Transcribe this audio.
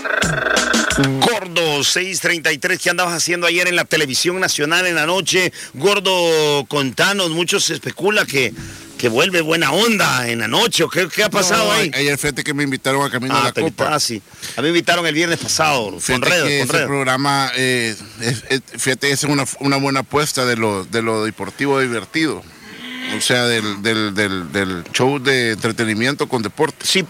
Gordo, 6:33, ¿qué andabas haciendo ayer en la televisión nacional en la noche? Gordo, contanos, muchos especula que vuelve buena onda en la noche. ¿Qué ha pasado ahí? Ayer fíjate que me invitaron a Camino a la Copa. Sí. A mí me invitaron el viernes pasado. Ese programa, fíjate, es una buena apuesta de lo deportivo divertido. O sea, del show de entretenimiento con deporte. Sí,